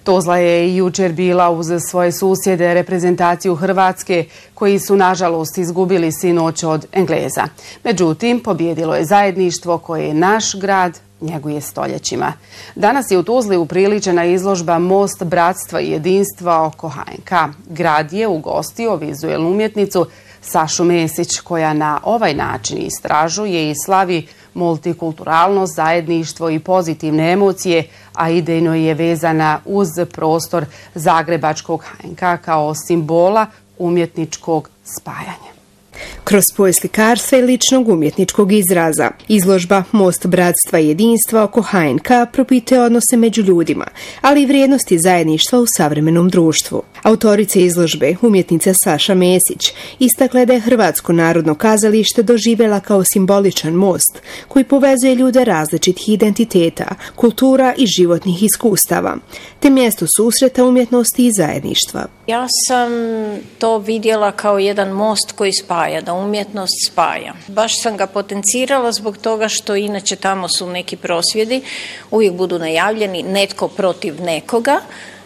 Tuzla je i jučer bila uz svoje susjede reprezentaciju Hrvatske, koji su nažalost izgubili sinoć od Engleza. Međutim, pobjedilo je zajedništvo koje naš grad njeguje stoljećima. Danas je u Tuzli upriličena izložba Most bratstva i jedinstva oko HNK. Grad je ugostio vizuelnu umjetnicu Sašu Mesić, koja na ovaj način istražuje i slavi multikulturalnost, zajedništvo i pozitivne emocije, a idejno je vezana uz prostor zagrebačkog HNK kao simbola umjetničkog spajanja. Kroz spoj slikarstva i ličnog umjetničkog izraza, izložba Most bratstva i jedinstva oko HNK propituje odnose među ljudima, ali i vrijednosti zajedništva u savremenom društvu. Autorica izložbe, umjetnica Saša Mesić, istakla da je Hrvatsko narodno kazalište doživjela kao simboličan most koji povezuje ljude različitih identiteta, kultura i životnih iskustava, te mjesto susreta umjetnosti i zajedništva. Ja sam to vidjela kao jedan most koji spaja, da umjetnost spaja. Baš sam ga potencirala zbog toga što inače tamo su neki prosvjedi, uvijek budu najavljeni netko protiv nekoga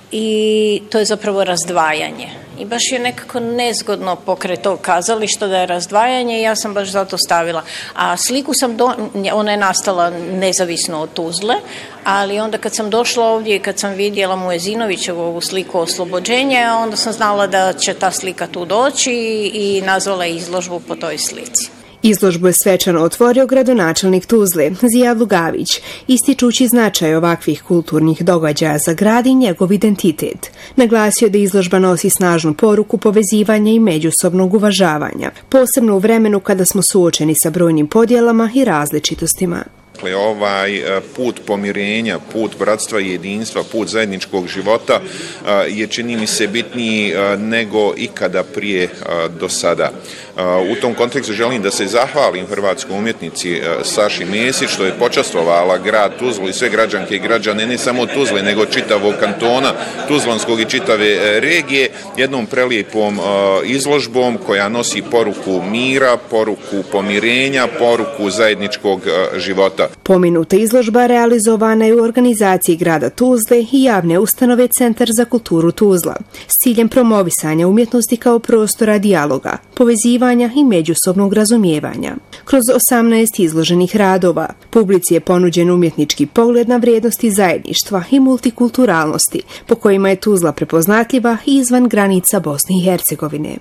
i to je zapravo razdvajanje. I baš je nekako nezgodno pokraj tog kazališta da je razdvajanje i ja sam baš zato stavila. A sliku sam, ona je nastala nezavisno od Tuzle, ali onda kad sam došla ovdje i kad sam vidjela Muezinovićevu ovu sliku Oslobođenje, onda sam znala da će ta slika tu doći i nazvala izložbu po toj slici. Izložbu je svečano otvorio gradonačelnik Tuzle, Zijad Lugavić, ističući značaj ovakvih kulturnih događaja za grad i njegov identitet. Naglasio da izložba nosi snažnu poruku povezivanja i međusobnog uvažavanja, posebno u vremenu kada smo suočeni sa brojnim podjelama i različitostima. Dakle, ovaj put pomirenja, put bratstva i jedinstva, put zajedničkog života je, čini mi se, bitniji nego ikada prije do sada. U tom kontekstu želim da se zahvalim hrvatskoj umjetnici Saši Mesić što je počastvovala grad Tuzlu i sve građanke i građane, ne samo Tuzle, nego čitavog kantona Tuzlanskog i čitave regije, jednom prelijepom izložbom koja nosi poruku mira, poruku pomirenja, poruku zajedničkog života. Pomenuta izložba realizovana je u organizaciji grada Tuzle i javne ustanove Centar za kulturu Tuzla s ciljem promovisanja umjetnosti kao prostora dijaloga, povezivanja i međusobnog razumijevanja. Kroz 18 izloženih radova publici je ponuđen umjetnički pogled na vrijednosti zajedništva i multikulturalnosti po kojima je Tuzla prepoznatljiva i izvan granica Bosne i Hercegovine.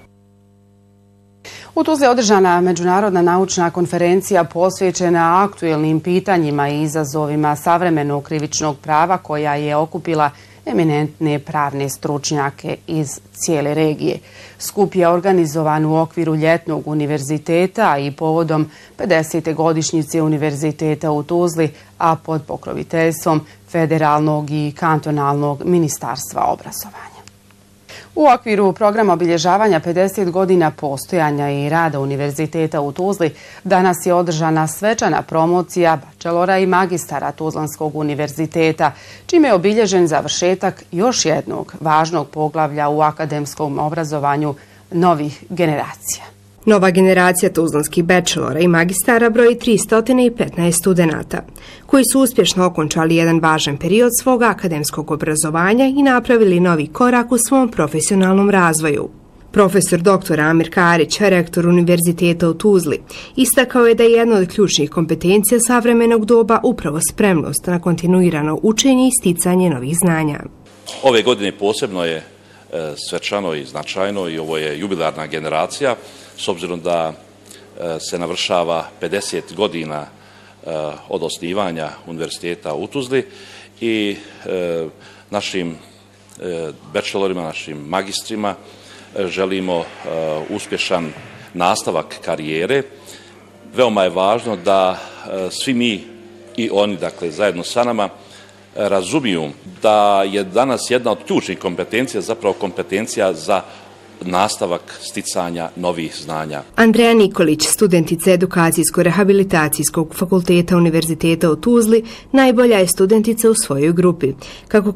U Tuzli je održana međunarodna naučna konferencija posvećena aktuelnim pitanjima i izazovima savremenog krivičnog prava, koja je okupila eminentne pravne stručnjake iz cijele regije. Skup je organizovan u okviru Ljetnog univerziteta i povodom 50. godišnjice univerziteta u Tuzli, a pod pokroviteljstvom Federalnog i kantonalnog ministarstva obrazovanja. U okviru programa obilježavanja 50 godina postojanja i rada univerziteta u Tuzli danas je održana svečana promocija bačelora i magistara Tuzlanskog univerziteta, čime je obilježen završetak još jednog važnog poglavlja u akademskom obrazovanju novih generacija. Nova generacija tuzlanskih bachelora i magistara broji 315 studenata, koji su uspješno okončali jedan važan period svog akademskog obrazovanja i napravili novi korak u svom profesionalnom razvoju. Profesor dr. Amir Karić, rektor Univerziteta u Tuzli, istakao je da je jedna od ključnih kompetencija savremenog doba upravo spremnost na kontinuirano učenje i sticanje novih znanja. Ove godine posebno je svečano i značajno i ovo je jubilarna generacija, s obzirom da se navršava 50 godina od osnivanja univerziteta u Tuzli i našim bachelorima, našim magistrima želimo uspješan nastavak karijere. Veoma je važno da svi mi i oni, dakle, zajedno sa nama, razumiju da je danas jedna od ključnih kompetencija zapravo kompetencija za nastavak sticanja novih znanja. Andreja Nikolić, studentica Edukacijsko-rehabilitacijskog fakulteta Univerziteta u Tuzli, najbolja je studentica u svojoj grupi. Kako